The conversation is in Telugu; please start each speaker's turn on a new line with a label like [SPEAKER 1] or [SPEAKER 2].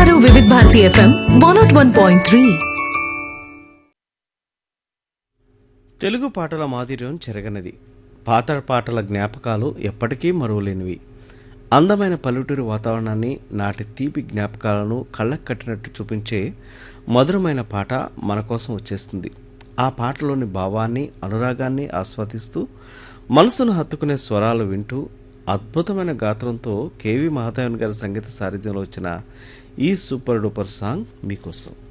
[SPEAKER 1] వింటున్నారు వివిధ భారతి FM 101.3.
[SPEAKER 2] తెలుగు పాటల మాధుర్యం చెరగనిది. పాత పాటల జ్ఞాపకాలు ఎప్పటికీ మరువలేనివి. అందమైన పల్లెటూరి వాతావరణాన్ని, నాటి తీపి జ్ఞాపకాలను కళ్ళకు కట్టినట్టు చూపించే మధురమైన పాట మన కోసం వచ్చేస్తుంది. ఆ పాటలోని భావాన్ని, అనురాగాన్ని ఆస్వాదిస్తూ మనసును హత్తుకునే స్వరాలు వింటూ అద్భుతమైన గాత్రంతో కేవి మహాదేవన్ గారి సంగీత సారథ్యంలో వచ్చిన ఈ సూపర్ డూపర్ సాంగ్ మీకోసం.